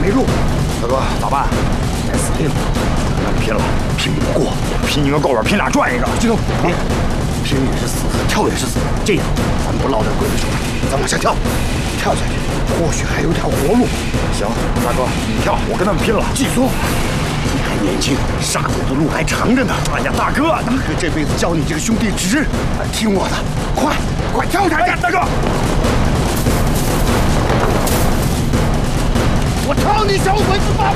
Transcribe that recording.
没路。 大哥，咋办？ 该死定了！ 咱拼了， 拼不过， 拼一个够了，拼俩赚一个。 金东，别，拼也是死，跳也是死。这样，咱不落在鬼子手里，咱往下跳，跳下去，或许还有条活路。 行，大哥，你跳，我跟他们拼了。 季松，你还年轻，杀鬼的路还长着呢。 哎呀，大哥， 大哥这辈子教你这个兄弟直，听我的，快跳下去！ 大哥， 我操你小鬼子妈！